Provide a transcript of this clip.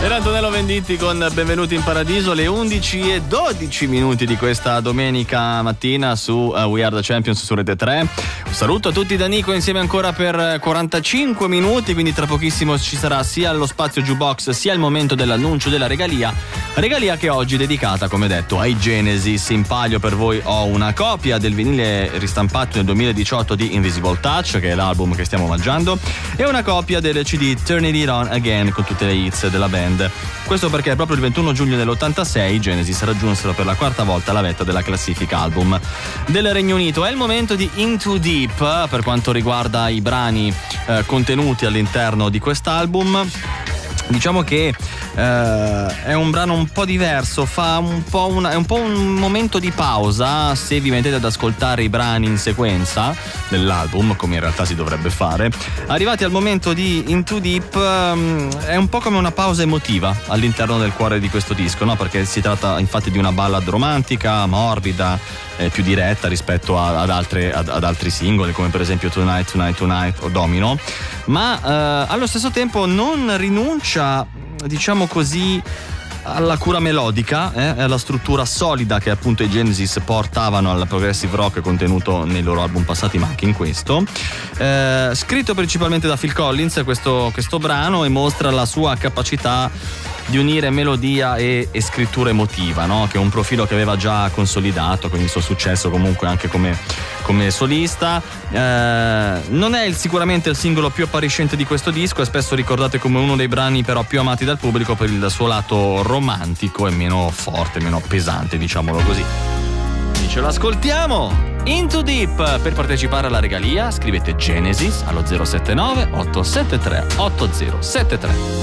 Era Antonello Venditti con Benvenuti in Paradiso, le 11:12 di questa domenica mattina su We Are The Champions su Rete 3. Un saluto a tutti da Nico, insieme ancora per 45 minuti, quindi tra pochissimo ci sarà sia lo spazio jukebox sia il momento dell'annuncio della regalia che oggi è dedicata, come detto, ai Genesis. In palio per voi ho una copia del vinile ristampato nel 2018 di Invisible Touch, che è l'album che stiamo omaggiando, e una copia del CD Turn It On Again con tutte le hits della band. Questo perché proprio il 21 giugno dell'86 i Genesis raggiunsero per la quarta volta la vetta della classifica album del Regno Unito. È il momento di Into Deep per quanto riguarda i brani contenuti all'interno di quest'album. Diciamo che è un brano un po' diverso, è un po' un momento di pausa se vi mettete ad ascoltare i brani in sequenza dell'album, come in realtà si dovrebbe fare. Arrivati al momento di Into Deep è un po' come una pausa emotiva all'interno del cuore di questo disco, no? Perché si tratta infatti di una ballad romantica, morbida, più diretta rispetto ad altri singoli, come per esempio Tonight, Tonight, Tonight o Domino, ma allo stesso tempo non rinuncia, diciamo così, alla cura melodica e alla struttura solida che appunto i Genesis portavano al progressive rock contenuto nei loro album passati, ma anche in questo. Scritto principalmente da Phil Collins questo brano, e mostra la sua capacità di unire melodia e scrittura emotiva, no? Che è un profilo che aveva già consolidato con il suo successo comunque anche come solista. Non è sicuramente il singolo più appariscente di questo disco, è spesso ricordato come uno dei brani però più amati dal pubblico per il suo lato romantico e meno forte, meno pesante, diciamolo così. Ce l'ascoltiamo! Into Deep. Per partecipare alla regalia scrivete Genesis allo 079 873 8073.